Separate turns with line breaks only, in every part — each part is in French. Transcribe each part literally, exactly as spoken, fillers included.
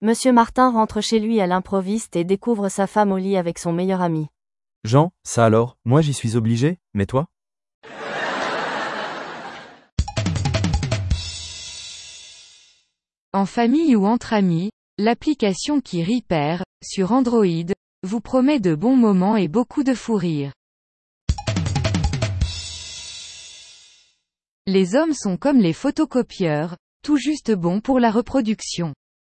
Monsieur Martin rentre chez lui à l'improviste et découvre sa femme au lit avec son meilleur ami.
Jean, ça alors, moi j'y suis obligé, mais toi?
En famille ou entre amis, l'application qui rit perd, sur Android, vous promet de bons moments et beaucoup de fou rire. Les hommes sont comme les photocopieurs, tout juste bons pour la reproduction.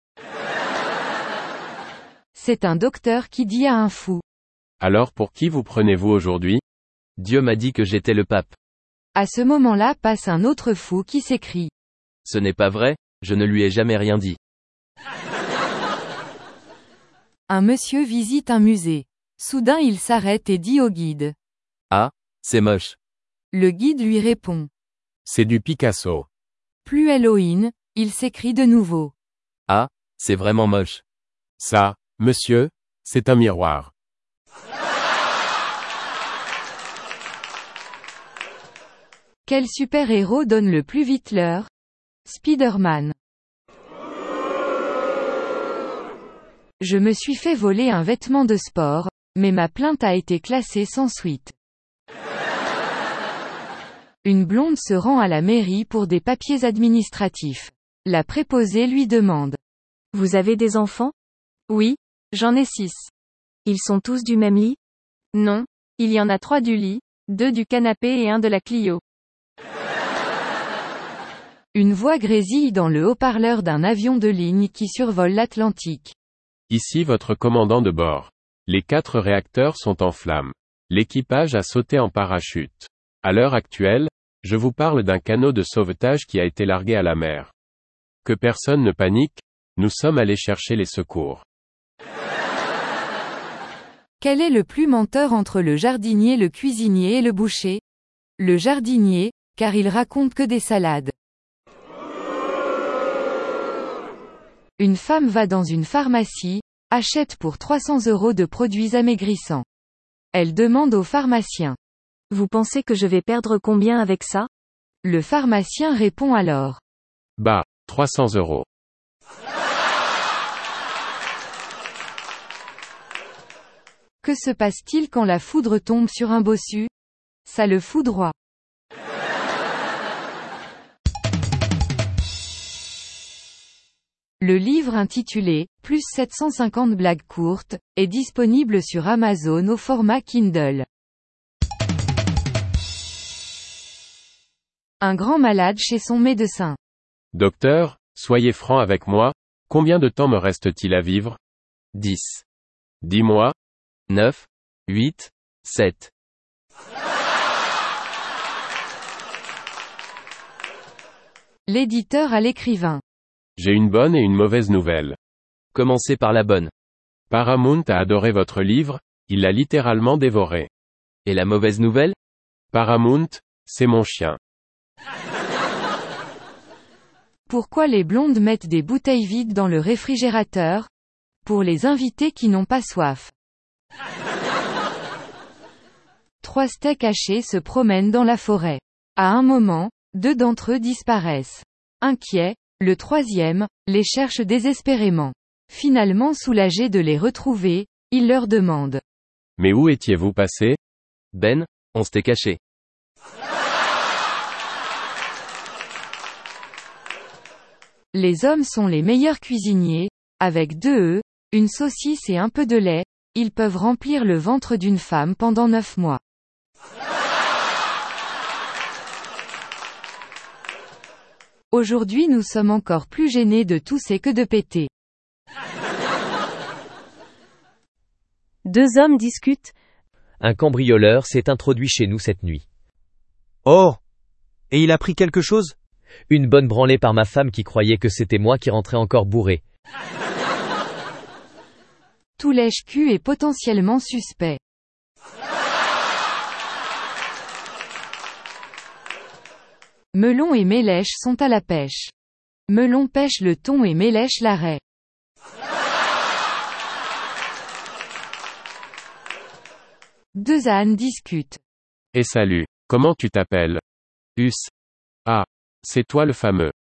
C'est un docteur qui dit à un fou.
Alors pour qui vous prenez-vous aujourd'hui?
Dieu m'a dit que j'étais le pape.
À ce moment-là passe un autre fou qui s'écrie.
Ce n'est pas vrai, je ne lui ai jamais rien dit.
Un monsieur visite un musée. Soudain il s'arrête et dit au guide.
Ah, c'est moche.
Le guide lui répond.
C'est du Picasso.
Plus Halloween, il s'écrie de nouveau.
Ah, c'est vraiment moche.
Ça, monsieur, c'est un miroir.
Quel super-héros donne le plus vite l'heure? Spider-Man. Je me suis fait voler un vêtement de sport, mais ma plainte a été classée sans suite. Une blonde se rend à la mairie pour des papiers administratifs. La préposée lui demande.
Vous avez des enfants?
Oui, j'en ai six.
Ils sont tous du même lit?
Non, il y en a trois du lit, deux du canapé et un de la Clio.
Une voix grésille dans le haut-parleur d'un avion de ligne qui survole l'Atlantique.
Ici votre commandant de bord. Les quatre réacteurs sont en flammes. L'équipage a sauté en parachute. À l'heure actuelle, je vous parle d'un canot de sauvetage qui a été largué à la mer. Que personne ne panique, nous sommes allés chercher les secours.
Quel est le plus menteur entre le jardinier, le cuisinier et le boucher? Le jardinier, car il raconte que des salades. Une femme va dans une pharmacie, achète pour trois cents euros de produits amaigrissants. Elle demande au pharmacien.
Vous pensez que je vais perdre combien avec ça?
Le pharmacien répond alors.
Bah, trois cents euros.
Que se passe-t-il quand la foudre tombe sur un bossu? Ça le foudroie. Le livre intitulé « Plus sept cent cinquante blagues courtes » est disponible sur Amazon au format Kindle. Un grand malade chez son médecin.
Docteur, soyez franc avec moi, combien de temps me reste-t-il à vivre?
dix.
Dix mois?
neuf. huit. sept.
L'éditeur à l'écrivain.
J'ai une bonne et une mauvaise nouvelle.
Commencez par la bonne.
Paramount a adoré votre livre, il l'a littéralement dévoré.
Et la mauvaise nouvelle?
Paramount, c'est mon chien.
Pourquoi les blondes mettent des bouteilles vides dans le réfrigérateur? Pour les invités qui n'ont pas soif. Trois steaks hachés se promènent dans la forêt. À un moment, deux d'entre eux disparaissent. Inquiets, le troisième, les cherche désespérément. Finalement soulagé de les retrouver, il leur demande.
Mais où étiez-vous passé?
Ben, on s'était caché.
Les hommes sont les meilleurs cuisiniers, avec deux œufs, une saucisse et un peu de lait, ils peuvent remplir le ventre d'une femme pendant neuf mois. Aujourd'hui nous sommes encore plus gênés de tousser que de péter.
Deux hommes discutent.
Un cambrioleur s'est introduit chez nous cette nuit.
Oh! Et il a pris quelque chose?
Une bonne branlée par ma femme qui croyait que c'était moi qui rentrais encore bourré.
Tout lèche-cul est potentiellement suspect. Melon et Mélèche sont à la pêche. Melon pêche le thon et Mélèche la raie. Deux ânes discutent.
Et salut, comment tu t'appelles? Us. Ah, c'est toi le fameux.